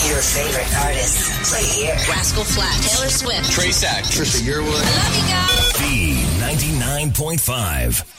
Your favorite artists play here. Rascal Flatts, Taylor Swift, Trey Sack, Trisha Yearwood. I love you guys. B99.5.